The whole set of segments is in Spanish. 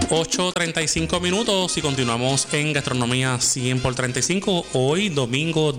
8:35 y continuamos en Gastronomía 100 por 35. Hoy domingo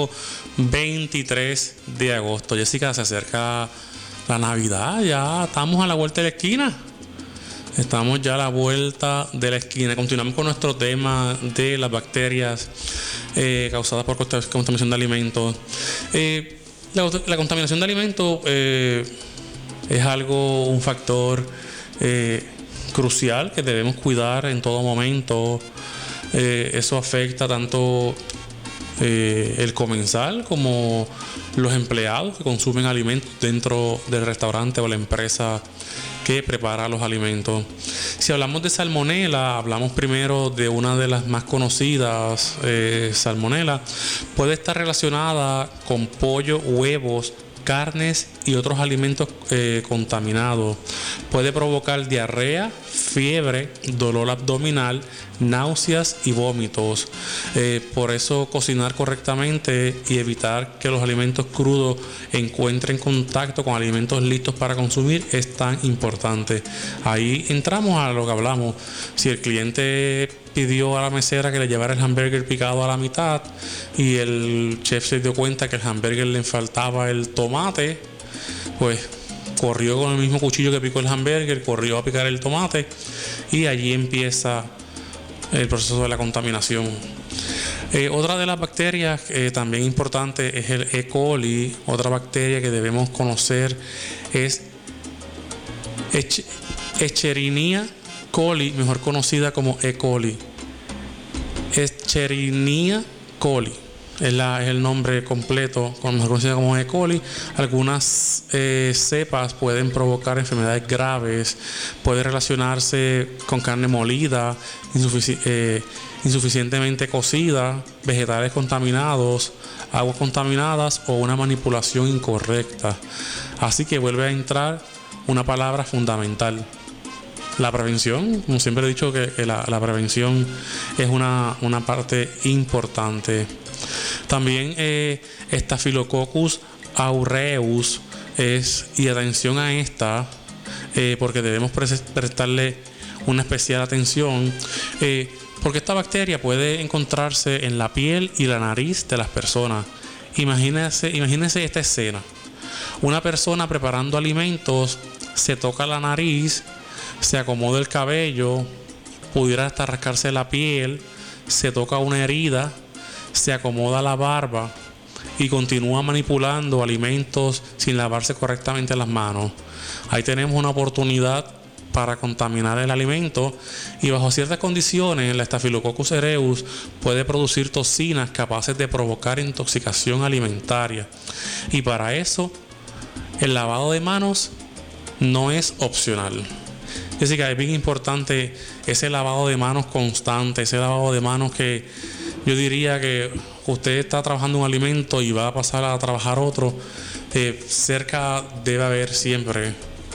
23 de agosto. Jessica, se acerca la Navidad, ya estamos a la vuelta de la esquina. Estamos ya a la vuelta de la esquina. Continuamos con nuestro tema de las bacterias causadas por contaminación de alimentos. La contaminación de alimentos es un factor crucial que debemos cuidar en todo momento. Eso afecta tanto el comensal como los empleados que consumen alimentos dentro del restaurante o la empresa que prepara los alimentos. Si hablamos de salmonela, hablamos primero de una de las más conocidas. Salmonela puede estar relacionada con pollo, huevos, carnes y otros alimentos contaminados. Puede provocar diarrea, fiebre, dolor abdominal, náuseas y vómitos. Por eso cocinar correctamente y evitar que los alimentos crudos encuentren contacto con alimentos listos para consumir es tan importante. Ahí entramos a lo que hablamos. Si el cliente pidió a la mesera que le llevara el hamburger picado a la mitad y el chef se dio cuenta que el hamburger le faltaba el tomate, pues corrió con el mismo cuchillo que picó el hamburger, corrió a picar el tomate y allí empieza el proceso de la contaminación. Otra de las bacterias también importante es el E. coli. Otra bacteria que debemos conocer es Escherichia coli, mejor conocida como E. coli. Escherichia coli es el nombre completo, mejor conocida como E. coli. Algunas cepas pueden provocar enfermedades graves, puede relacionarse con carne molida, insuficientemente cocida, vegetales contaminados, aguas contaminadas o una manipulación incorrecta. Así que vuelve a entrar una palabra fundamental: la prevención. Como siempre he dicho que la prevención es una parte importante. También Staphylococcus aureus y atención a esta, porque debemos prestarle una especial atención, porque esta bacteria puede encontrarse en la piel y la nariz de las personas. Imagínense esta escena: una persona preparando alimentos, se toca la nariz, se acomoda el cabello, pudiera hasta rascarse la piel, se toca una herida, se acomoda la barba y continúa manipulando alimentos sin lavarse correctamente las manos. Ahí tenemos una oportunidad para contaminar el alimento, y bajo ciertas condiciones la Staphylococcus aureus puede producir toxinas capaces de provocar intoxicación alimentaria, y para eso el lavado de manos no es opcional. Así que es bien importante ese lavado de manos constante, ese lavado de manos que yo diría que usted está trabajando un alimento y va a pasar a trabajar otro. Cerca debe haber siempre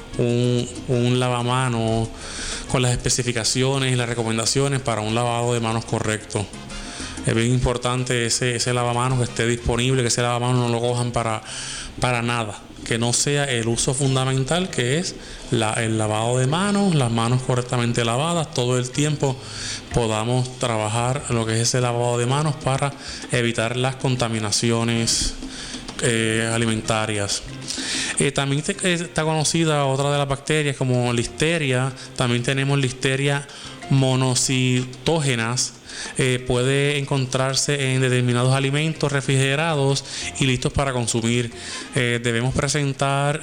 un lavamanos con las especificaciones y las recomendaciones para un lavado de manos correcto. Es bien importante ese lavamanos que esté disponible, que ese lavamanos no lo cojan para nada, que no sea el uso fundamental, que es el lavado de manos, las manos correctamente lavadas todo el tiempo. Podamos trabajar lo que es ese lavado de manos para evitar las contaminaciones alimentarias. También está conocida otra de las bacterias como listeria. También tenemos listeria monocitógenas. Puede encontrarse en determinados alimentos refrigerados y listos para consumir. Debemos presentar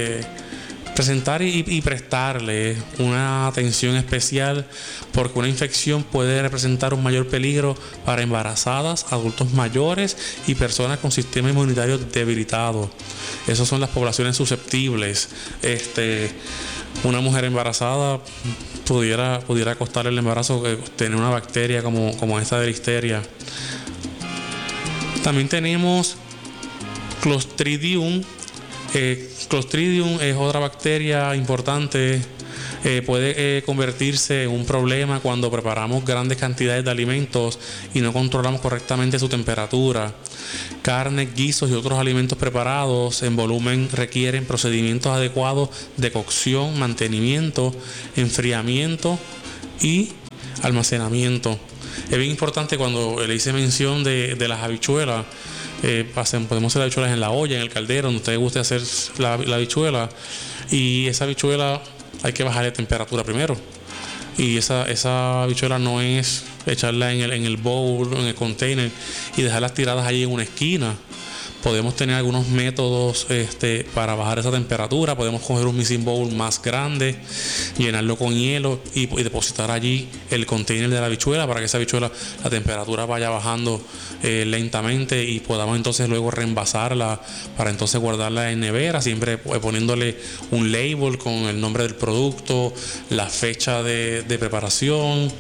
y prestarle una atención especial, porque una infección puede representar un mayor peligro para embarazadas, adultos mayores y personas con sistema inmunitario debilitado. Esas son las poblaciones susceptibles. Una mujer embarazada pudiera costarle el embarazo tener una bacteria como esta de listeria. También tenemos Clostridium. Clostridium es otra bacteria importante. Puede convertirse en un problema cuando preparamos grandes cantidades de alimentos y no controlamos correctamente su temperatura. Carnes, guisos y otros alimentos preparados en volumen requieren procedimientos adecuados de cocción, mantenimiento, enfriamiento y almacenamiento. Es bien importante cuando le hice mención de las habichuelas. Podemos hacer habichuelas en la olla, en el caldero, donde usted guste hacer la habichuela. Y esa habichuela hay que bajarle temperatura primero. Y esa habichuela no es echarla en el bowl, en el container y dejarlas tiradas allí en una esquina. Podemos tener algunos métodos para bajar esa temperatura. Podemos coger un mixing bowl más grande, llenarlo con hielo y depositar allí el container de la habichuela para que esa habichuela, la temperatura vaya bajando lentamente y podamos entonces luego reenvasarla para entonces guardarla en nevera, siempre poniéndole un label con el nombre del producto, la fecha de preparación.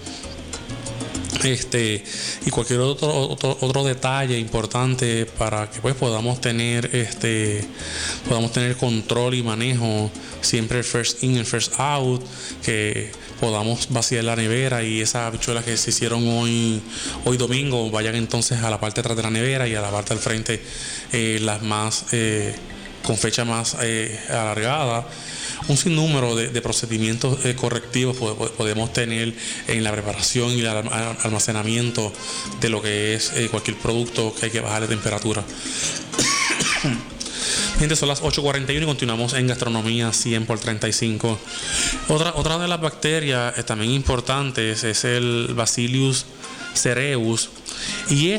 Y cualquier otro detalle importante para que pues podamos tener control y manejo, siempre el first in, el first out, que podamos vaciar la nevera y esas habichuelas que se hicieron hoy domingo vayan entonces a la parte de atrás de la nevera y a la parte del frente las más con fecha más alargada. Un sinnúmero de procedimientos correctivos podemos tener en la preparación y el almacenamiento de lo que es cualquier producto que hay que bajar de temperatura. Gente, son las 8:41 y continuamos en Gastronomía 100 por 35. Otra de las bacterias también importantes es el Bacillus cereus. Y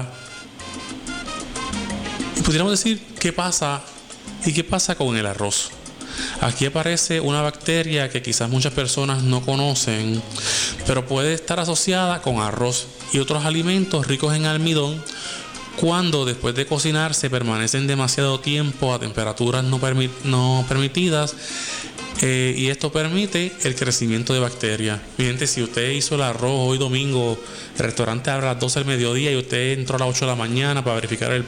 pudiéramos decir, ¿qué pasa con el arroz? Aquí aparece una bacteria que quizás muchas personas no conocen, pero puede estar asociada con arroz y otros alimentos ricos en almidón cuando después de cocinar se permanecen demasiado tiempo a temperaturas no permitidas, y esto permite el crecimiento de bacterias. Fíjense, si usted hizo el arroz hoy domingo, el restaurante abre a las 12 del mediodía y usted entró a las 8 de la mañana para verificar el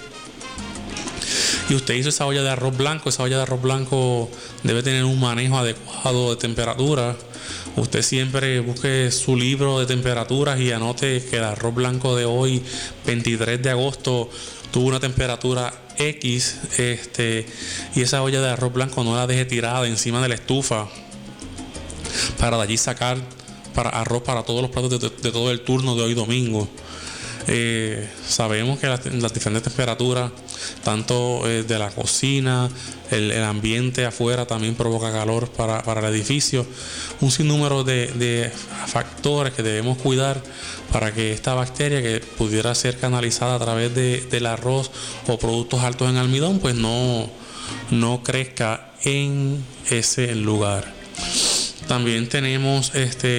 y usted hizo esa olla de arroz blanco debe tener un manejo adecuado de temperatura. Usted siempre busque su libro de temperaturas y anote que el arroz blanco de hoy, 23 de agosto, tuvo una temperatura X, y esa olla de arroz blanco no la deje tirada encima de la estufa para de allí sacar arroz para todos los platos de todo el turno de hoy domingo. Sabemos que las diferentes temperaturas, tanto de la cocina, el ambiente afuera también provoca calor para el edificio. Un sinnúmero de factores que debemos cuidar para que esta bacteria, que pudiera ser canalizada a través del arroz o productos altos en almidón, pues no crezca en ese lugar. También tenemos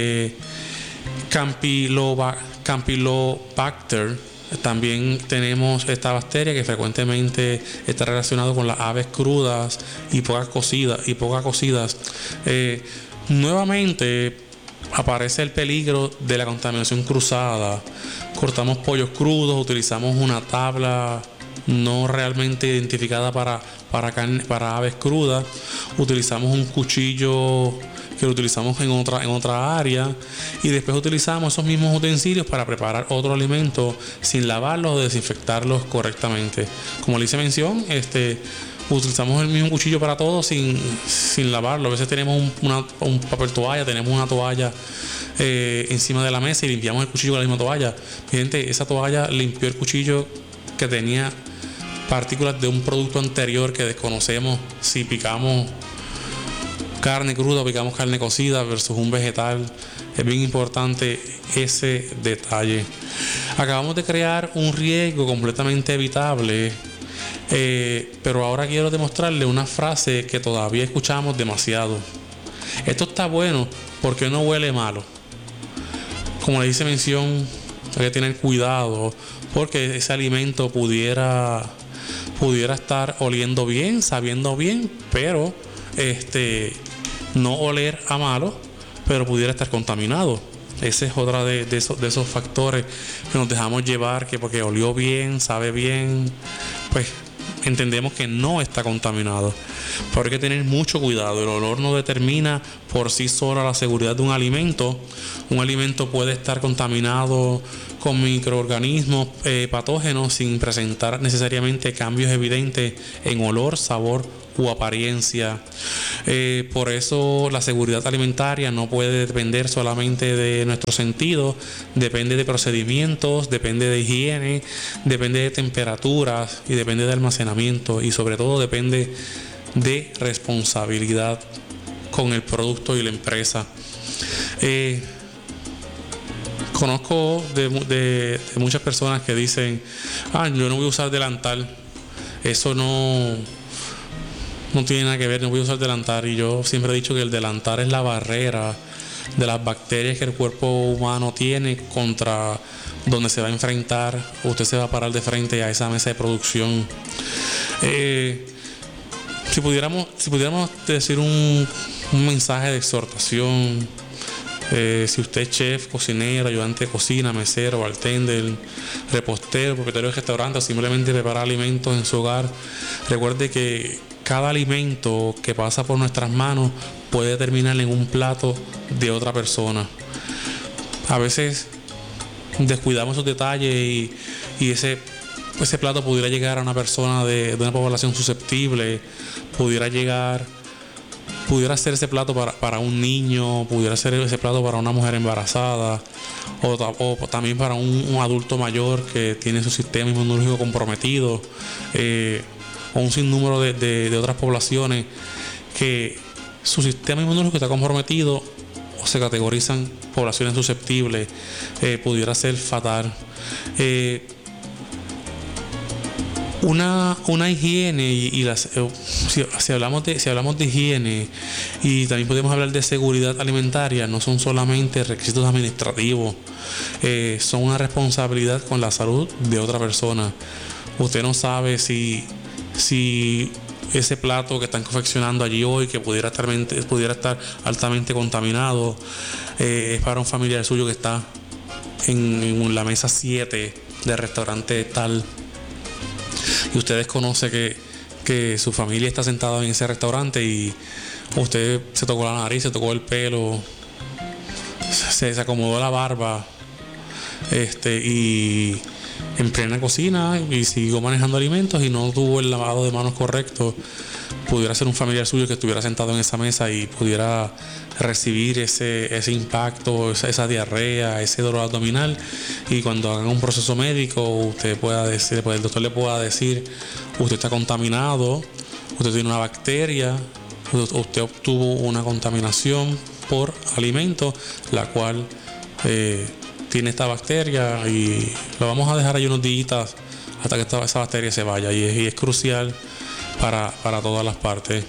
Campylobacter. También tenemos esta bacteria que frecuentemente está relacionado con las aves crudas y poco cocidas. Nuevamente aparece el peligro de la contaminación cruzada. Cortamos pollos crudos, utilizamos una tabla no realmente identificada para aves crudas, utilizamos un cuchillo que lo utilizamos en otra área, y después utilizamos esos mismos utensilios para preparar otro alimento sin lavarlos o desinfectarlos correctamente. Como le hice mención, utilizamos el mismo cuchillo para todo sin lavarlo. A veces tenemos un papel toalla, tenemos una toalla encima de la mesa y limpiamos el cuchillo con la misma toalla. Fíjate, esa toalla limpió el cuchillo que tenía partículas de un producto anterior que desconocemos si picamos carne cruda o picamos carne cocida versus un vegetal. Es bien importante ese detalle. Acabamos de crear un riesgo completamente evitable, pero ahora quiero demostrarle una frase que todavía escuchamos demasiado. Esto está bueno porque no huele malo. Como le hice mención, hay que tener cuidado porque ese alimento pudiera estar oliendo bien, sabiendo bien, pero no oler a malo, pero pudiera estar contaminado. Ese es otra de esos factores que nos dejamos llevar, que porque olió bien, sabe bien, pues entendemos que no está contaminado. Pero hay que tener mucho cuidado. El olor no determina por sí solo la seguridad de un alimento. Un alimento puede estar contaminado con microorganismos patógenos sin presentar necesariamente cambios evidentes en olor, sabor u apariencia. Por eso la seguridad alimentaria no puede depender solamente de nuestros sentidos, depende de procedimientos, depende de higiene, depende de temperaturas y depende de almacenamiento, y sobre todo depende de responsabilidad con el producto y la empresa. Conozco de muchas personas que dicen: yo no voy a usar delantal, eso no tiene nada que ver, no voy a usar delantal. Y yo siempre he dicho que el delantal es la barrera de las bacterias que el cuerpo humano tiene contra donde se va a enfrentar. Usted se va a parar de frente a esa mesa de producción. Si pudiéramos decir un mensaje de exhortación, si usted es chef, cocinero, ayudante de cocina, mesero, bartender, repostero, propietario de restaurante, o simplemente prepara alimentos en su hogar, recuerde que cada alimento que pasa por nuestras manos puede terminar en un plato de otra persona. A veces descuidamos esos detalles y ese plato pudiera llegar a una persona de una población susceptible, pudiera ser ese plato para un niño, pudiera ser ese plato para una mujer embarazada, o también para un adulto mayor que tiene su sistema inmunológico comprometido, o un sinnúmero de otras poblaciones que su sistema inmunológico está comprometido o se categorizan poblaciones susceptibles. Pudiera ser fatal. Una higiene si hablamos de higiene, y también podemos hablar de seguridad alimentaria, no son solamente requisitos administrativos, son una responsabilidad con la salud de otra persona. Usted no sabe si ese plato que están confeccionando allí hoy, que pudiera estar altamente contaminado, es para un familiar suyo que está en la mesa 7 del restaurante tal, y usted desconoce que su familia está sentada en ese restaurante, y usted se tocó la nariz, se tocó el pelo, se acomodó la barba, y en plena cocina, y siguió manejando alimentos y no tuvo el lavado de manos correcto. Pudiera ser un familiar suyo que estuviera sentado en esa mesa y pudiera recibir ese impacto, esa diarrea, ese dolor abdominal, y cuando hagan un proceso médico el doctor le pueda decir: usted está contaminado, usted tiene una bacteria, usted obtuvo una contaminación por alimento, la cual tiene esta bacteria, y lo vamos a dejar ahí unos días hasta que esa bacteria se vaya, y es crucial para todas las partes.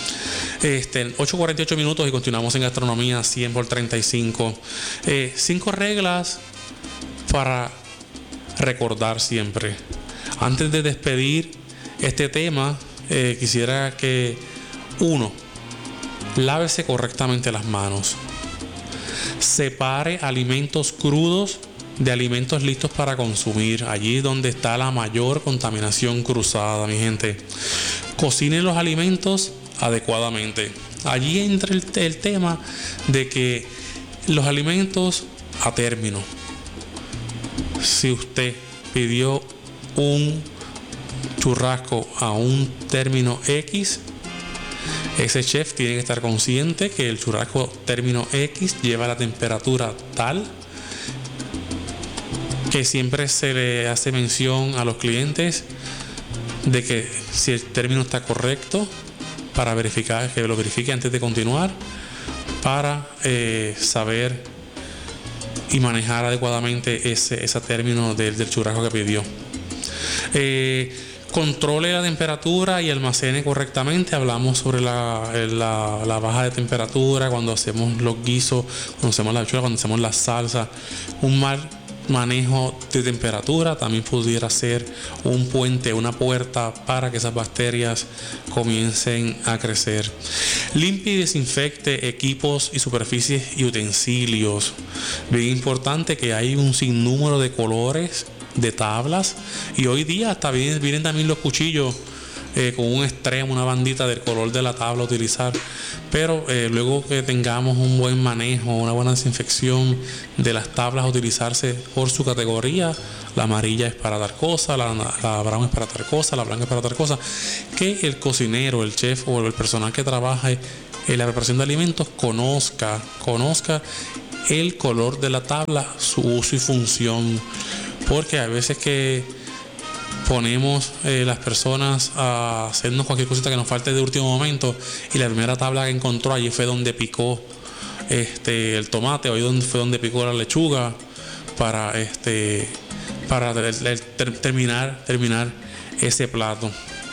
8:48 minutos y continuamos en Gastronomía 100 por 35. 5 reglas para recordar siempre. Antes de despedir este tema, quisiera que 1. Lávese correctamente las manos. Separe alimentos crudos de alimentos listos para consumir. Allí donde está la mayor contaminación cruzada, mi gente. Cocine los alimentos adecuadamente. Allí entra el tema de que los alimentos a término. Si usted pidió un churrasco a un término X, ese chef tiene que estar consciente que el churrasco término X lleva la temperatura tal, que siempre se le hace mención a los clientes de que si el término está correcto, para verificar, que lo verifique antes de continuar, para saber y manejar adecuadamente ese término del churrasco que pidió. Controle la temperatura y almacene correctamente. Hablamos sobre la baja de temperatura cuando hacemos los guisos, cuando hacemos la habichuela, cuando hacemos la salsa. Un mal manejo de temperatura también pudiera ser un puente, una puerta para que esas bacterias comiencen a crecer. Limpie y desinfecte equipos y superficies y utensilios. Bien importante que hay un sinnúmero de colores, de tablas, y hoy día hasta vienen también los cuchillos con un extremo, una bandita del color de la tabla a utilizar, pero luego que tengamos un buen manejo, una buena desinfección de las tablas a utilizarse por su categoría, la amarilla es para tal cosa, la brown es para tal cosa, la blanca es para tal cosa, que el cocinero, el chef o el personal que trabaje en la preparación de alimentos conozca el color de la tabla, su uso y función, porque a veces que ponemos las personas a hacernos cualquier cosita que nos falte de último momento y la primera tabla que encontró allí fue donde picó el tomate, o fue donde picó la lechuga para terminar ese plato.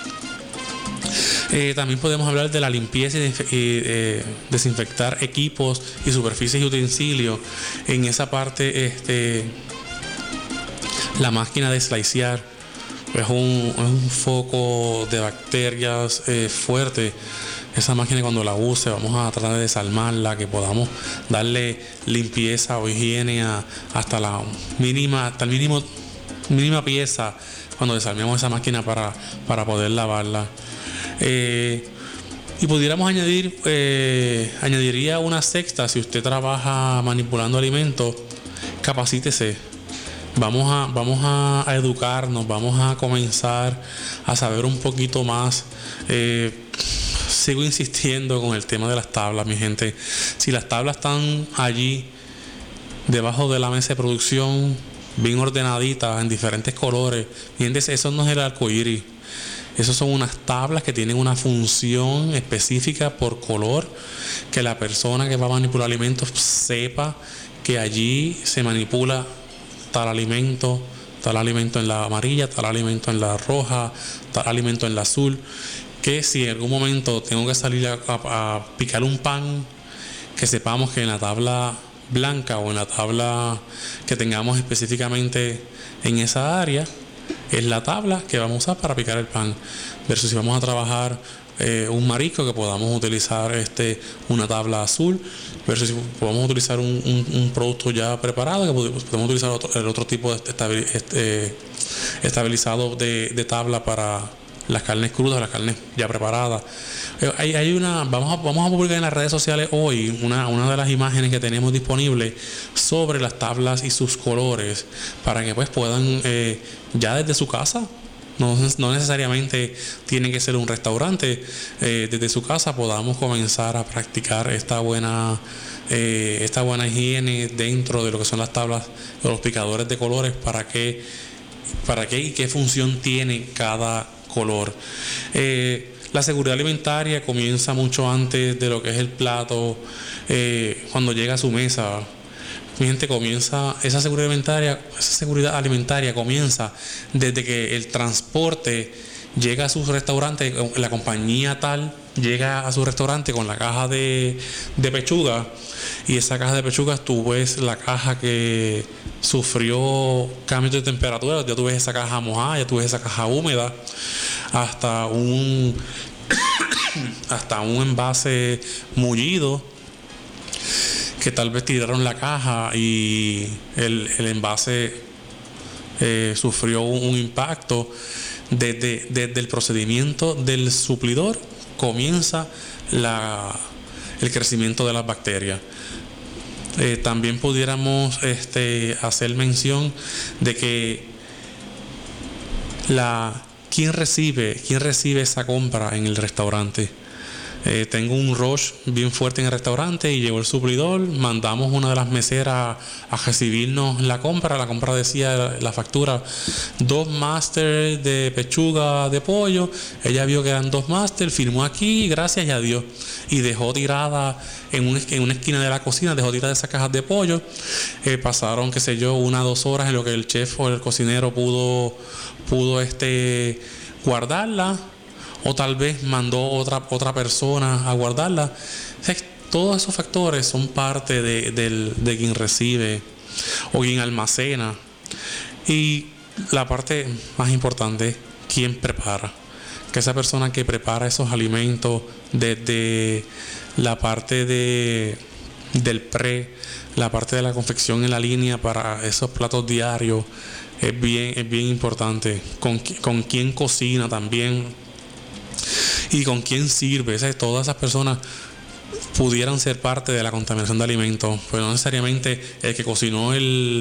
También podemos hablar de la limpieza y desinfectar equipos y superficies y utensilios. En esa parte, la máquina de slicear es un foco de bacterias fuerte. Esa máquina, cuando la use, vamos a tratar de desarmarla, que podamos darle limpieza o higiene hasta la mínima mínima pieza cuando desarmemos esa máquina para poder lavarla. Y pudiéramos añadiría una sexta: si usted trabaja manipulando alimentos, capacítese. Vamos a educarnos, vamos a comenzar a saber un poquito más. Sigo insistiendo con el tema de las tablas, mi gente. Si las tablas están allí debajo de la mesa de producción, bien ordenaditas, en diferentes colores, mi gente, eso no es el arcoíris. Esas son unas tablas que tienen una función específica por color, que la persona que va a manipular alimentos sepa que allí se manipula tal alimento en la amarilla, tal alimento en la roja, tal alimento en la azul, que si en algún momento tengo que salir a picar un pan, que sepamos que en la tabla blanca o en la tabla que tengamos específicamente en esa área es la tabla que vamos a usar para picar el pan, versus si vamos a trabajar un marisco, que podamos utilizar una tabla azul, versus si podemos utilizar un producto ya preparado, que podemos utilizar el otro tipo de estabilizado de tabla para las carnes crudas, las carnes ya preparadas. Vamos a publicar en las redes sociales hoy una de las imágenes que tenemos disponibles sobre las tablas y sus colores, para que pues puedan ya desde su casa, no necesariamente tiene que ser un restaurante, desde su casa podamos comenzar a practicar esta buena higiene dentro de lo que son las tablas de los picadores de colores, para qué y qué función tiene cada color. La seguridad alimentaria comienza mucho antes de lo que es el plato, cuando llega a su mesa. Mi gente, esa seguridad alimentaria comienza desde que el transporte llega a su restaurante, la compañía tal llega a su restaurante con la caja de pechuga, y esa caja de pechugas, tú ves la caja que sufrió cambios de temperatura, ya tú ves esa caja mojada, ya tú ves esa caja húmeda, hasta un envase mullido, que tal vez tiraron la caja y el envase sufrió un impacto. Desde el procedimiento del suplidor comienza el crecimiento de las bacterias. También pudiéramos hacer mención de que ¿quién recibe esa compra en el restaurante? Tengo un rush bien fuerte en el restaurante y llegó el suplidor, mandamos una de las meseras a recibirnos la compra decía la factura 2 máster de pechuga de pollo, ella vio que eran 2 máster, firmó aquí, gracias y adiós, y dejó tirada en una esquina de la cocina, dejó tirada esas cajas de pollo. Pasaron, qué sé yo, 1 o 2 horas en lo que el chef o el cocinero pudo guardarla, o tal vez mandó otra persona a guardarla. Todos esos factores son parte de quien recibe o quien almacena. Y la parte más importante, quien prepara. Que esa persona que prepara esos alimentos, desde la parte del la parte de la confección en la línea para esos platos diarios, es bien importante. Con quién cocina también. y con quién sirve. Todas esas personas pudieran ser parte de la contaminación de alimentos, pues no necesariamente el que cocinó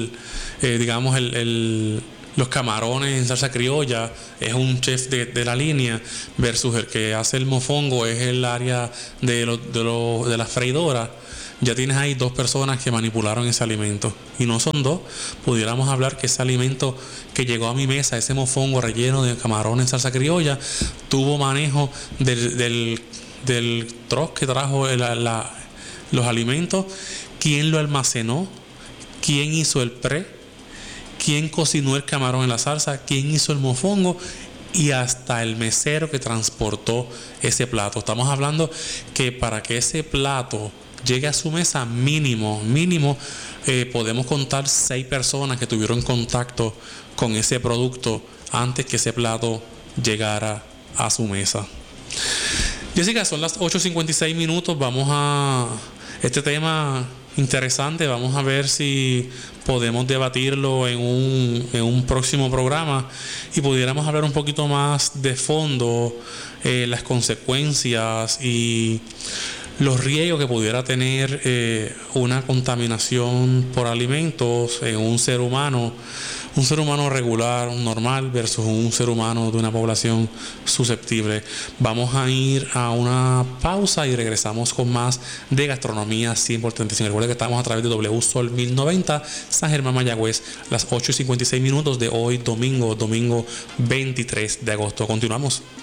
los camarones en salsa criolla es un chef de la línea, versus el que hace el mofongo es el área de la freidora. Ya tienes ahí dos personas que manipularon ese alimento, y no son dos. Pudiéramos hablar que ese alimento que llegó a mi mesa, ese mofongo relleno de camarones en salsa criolla, tuvo manejo del truck que trajo los alimentos, quién lo almacenó, quién hizo el quién cocinó el camarón en la salsa, quién hizo el mofongo, y hasta el mesero que transportó ese plato. Estamos hablando que para que ese plato llegue a su mesa, mínimo, podemos contar 6 personas que tuvieron contacto con ese producto antes que ese plato llegara a su mesa. Jessica, son las 8:56 minutos. Vamos a este tema interesante. Vamos a ver si podemos debatirlo en un próximo programa y pudiéramos hablar un poquito más de fondo, las consecuencias y los riesgos que pudiera tener una contaminación por alimentos en un ser humano regular, un normal, versus un ser humano de una población susceptible. Vamos a ir a una pausa y regresamos con más de Gastronomía 100%. Recuerda que estamos a través de W Sol 1090, San Germán, Mayagüez, las 8:56 minutos de hoy, domingo 23 de agosto. Continuamos.